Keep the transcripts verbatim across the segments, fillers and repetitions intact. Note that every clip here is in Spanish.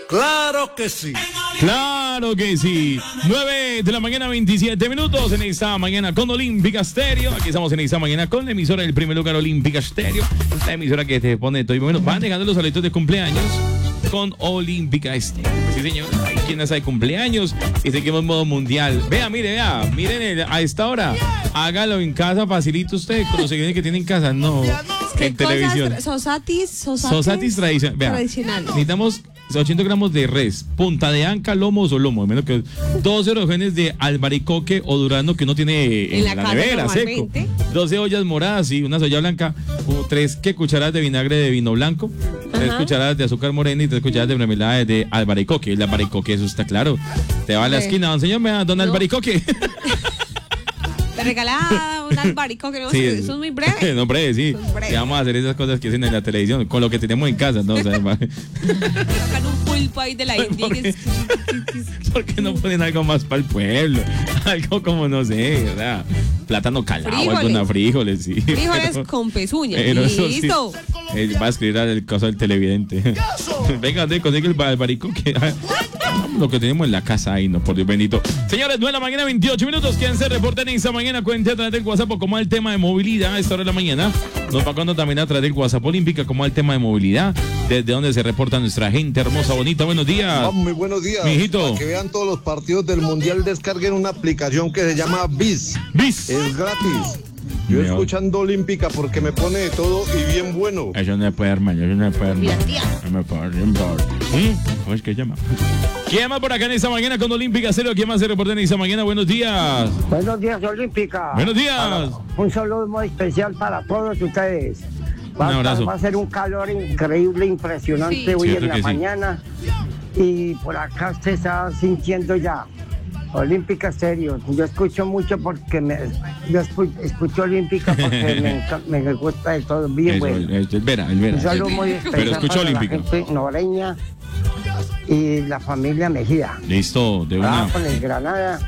Claro que sí. Claro que sí. nueve de la mañana, veintisiete minutos en esta mañana con Olímpica Estéreo. Aquí estamos en esta mañana con la emisora del primer lugar, Olímpica Estéreo. La emisora que te pone todo. Y bueno, van dejando los saludos de cumpleaños con Olímpica Estéreo. Pues sí, señor. Hay quienes hay cumpleaños y seguimos en modo mundial. Vea, mire, vea. Miren el, a esta hora. Hágalo en casa, facilito usted con los seguidores que tiene en casa. No. En televisión. Sosatis, sosatis, Sosatis tradicional. Vea, tradicionales. necesitamos ochenta gramos de res, punta de anca, lomos o lomo, menos que doce orogenes de albaricoque o durazno que uno tiene en, En la la, casa nevera, seco. normalmente. doce ollas moradas y una soya blanca, o tres ¿qué? cucharadas de vinagre de vino blanco, tres Ajá. cucharadas de azúcar morena y tres cucharadas de mermelada de albaricoque. El albaricoque, eso está claro. Te va a la Ok. esquina, don señor, me da don No. albaricoque. Te regala un albaricoque, ¿no? Sí, Eso es muy breve. No, breve, sí. Eso es breve. Y vamos a hacer esas cosas que hacen en la televisión, con lo que tenemos en casa, ¿no? O sea, Sacan un pulpo ahí de la India. que es- ¿por qué no ponen algo más para el pueblo? Algo como, no sé, ¿verdad? Plátano calado, Frijoles. alguna frijoles, sí. Frijoles Pero- con pezuñas. pero eso sí, Listo. él va a escribir el caso del televidente. Venga, André, consigue el albaricoque. Lo que tenemos en la casa ahí, no, por Dios bendito. Señores, nueve de la mañana, veintiocho minutos. ¿Quién se reporta en esta mañana? Cuente a través del WhatsApp o como el tema de movilidad a esta hora de la mañana. Nos va contando también a través del WhatsApp Olímpica como el tema de movilidad. Desde donde se reporta nuestra gente hermosa, bonita. Buenos días. Ah, muy buenos días. Mijito. Para que vean todos los partidos del Mundial, descarguen una aplicación que se llama Biz. Bis. Es gratis. Yo Mejor. escuchando Olímpica porque me pone de todo y bien bueno. Eso no se puede, hermano. Eso no se puede, hermano. Mira, tía. No me puedo, no me puedo. ¿Mm? ¿Cómo es que llama? ¿Quién más por acá en esta mañana con Olímpica Cero? ¿Quién más se reporta en esta mañana? Buenos días. Buenos días, Olímpica. Buenos días. Un saludo muy especial para todos ustedes. Va, Un abrazo. va a ser un calor increíble, impresionante Sí. hoy Cierto en la que sí. mañana. Y por acá usted está sintiendo ya. Olímpica Estéreo. Yo escucho mucho porque me, yo escu- escucho Olímpica porque me, enca- me gusta de todo. Bien Eso, bueno. el, el Vera, el Un Vera. saludo muy especial Pero escucho para Olímpica. la gente noreña y la familia Mejía. Listo, de Ah, una. por el Granada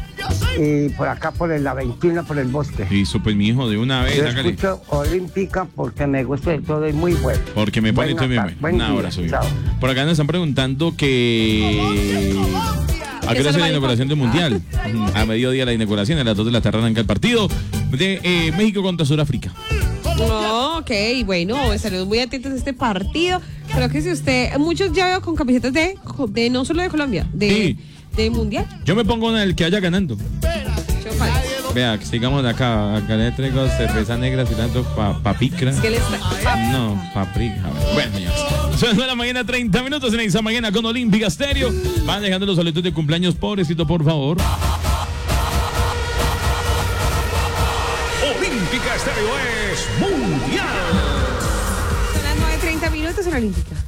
y por acá por el, la veintiuno por el bosque. Listo, pues mi hijo, de una vez, Yo hágale. escucho Olímpica porque me gusta de todo y muy bueno. Porque me pone Buena todo bien. tarde, buen Un día, abrazo. viejo. chao. Por acá nos están preguntando que. ¿A qué hora es la inauguración del Mundial? A mediodía la inauguración, a las dos de la tarde arranca el partido de eh, México contra Sudáfrica. Oh, ok, bueno, estaremos muy atentos a este partido. Creo que si usted, muchos ya veo con camisetas de, de no solo de Colombia, de, Sí. de Mundial. Yo me pongo una del que haya ganando. Chopal. Vea, que sigamos de acá. Acá le traigo cerveza negra, cilantro, pa, papicra. Es que le está- No, paprika. Bueno, señores. Son de la mañana, treinta minutos en esa mañana con Olímpica Estéreo. Van dejando los saludos de cumpleaños, pobrecito, por favor. Olímpica Estéreo es mundial. Son las nueve treinta minutos en Olímpica.